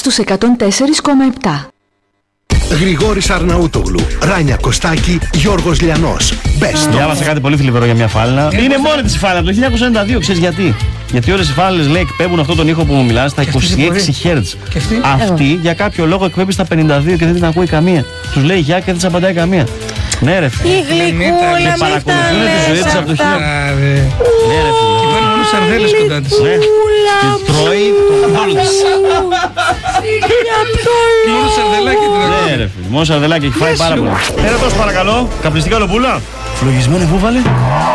στους 104,7. Γρηγόρης Αρναούτογλου, Ράνια Κωστάκη, Γιώργος Λιανός. Best. Διάβασα κάτι πολύ θλιβερό για μια φάλαινα. Είναι μόνη της η φάλαινα από το 1992, ξέρεις γιατί? Γιατί όλες οι φάλαινες, λέει, εκπέμπουν αυτόν τον ήχο που μου μιλάς στα 26 Hz. Αυτή για κάποιο λόγο εκπέμπει στα 52 και δεν την ακούει καμία. Τους λέει γεια και δεν της απαντάει καμία. Ναι, ρε φίλε. Η γλυκούλα, μην παρακολουθούν τη ζωή της από το 1992. Ναι, ρε φίλε. Και πάνε μόνο σαρδέλες κοντά της. Ναι. Και τρώει το μόλο της. Μόνο σαρδελάκι τρώει. Ναι, ρε φίλε. Μόνο σαρδελάκι έχει φάει πάρα πολύ. Ένα τόσο παρακαλώ. Καπνιστικά λοπούλα. Φλογισμένη βούβαλη.